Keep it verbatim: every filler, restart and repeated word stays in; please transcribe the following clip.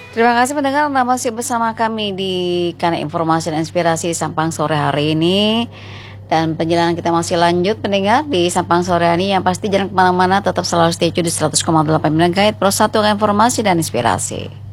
Terima kasih pendengar Anda masih bersama kami di Kanal Informasi dan Inspirasi Sampang sore hari ini. Dan perjalanan kita masih lanjut pendengar di Sampang sore hari yang pasti jangan kemana-mana, tetap selalu stay tune di seratus koma delapan MHz Pro satu Informasi dan Inspirasi.